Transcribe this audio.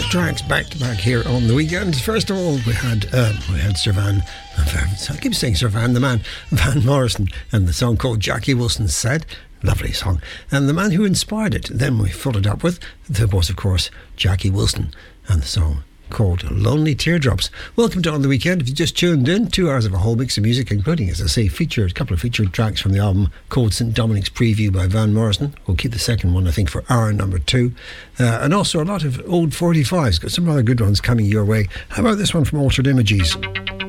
tracks back to back here on the weekend. First of all, we had Sir Van. I keep saying Sir Van, the man, Van Morrison, and the song called Jackie Wilson Said. Lovely song. And the man who inspired it. Then we followed up with, there was, of course, Jackie Wilson and the song called Lonely Teardrops. Welcome to On the Weekend. If you just tuned in, 2 hours of a whole mix of music, including, as I say, a couple of featured tracks from the album called St. Dominic's Preview by Van Morrison. We'll keep the second one, I think, for hour number 2. And also a lot of old 45s. Got some rather good ones coming your way. How about this one from Altered Images?